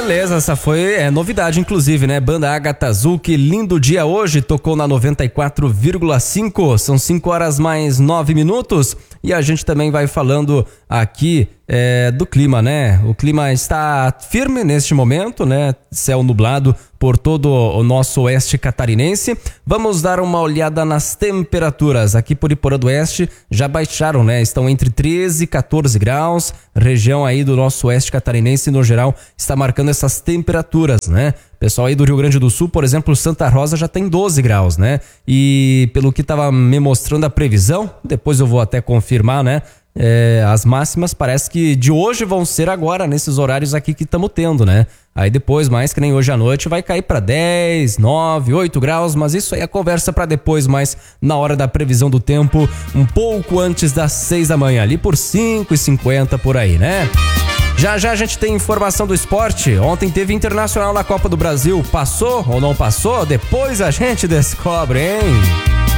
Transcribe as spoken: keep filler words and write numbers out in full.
Beleza, essa foi é, novidade inclusive, né? Banda Ágata Azul, que lindo dia hoje, tocou na noventa e quatro vírgula cinco, são cinco horas mais nove minutos e a gente também vai falando aqui é, do clima, né? O clima está firme neste momento, né? Céu nublado por todo o nosso oeste catarinense. Vamos dar uma olhada nas temperaturas. Aqui por Iporã do Oeste já baixaram, né? Estão entre treze e quatorze graus. Região aí do nosso oeste catarinense, no geral, está marcando essas temperaturas, né? Pessoal aí do Rio Grande do Sul, por exemplo, Santa Rosa já tem doze graus, né? E pelo que estava me mostrando a previsão, depois eu vou até confirmar, né? É, as máximas parece que de hoje vão ser agora, nesses horários aqui que estamos tendo, né? Aí depois, mais que nem hoje à noite, vai cair para dez, nove, oito graus, mas isso aí é conversa para depois, mais na hora da previsão do tempo, um pouco antes das seis da manhã, ali por cinco e cinquenta por aí, né? Já já a gente tem informação do esporte. Ontem teve Internacional na Copa do Brasil. Passou ou não passou? Depois a gente descobre, hein?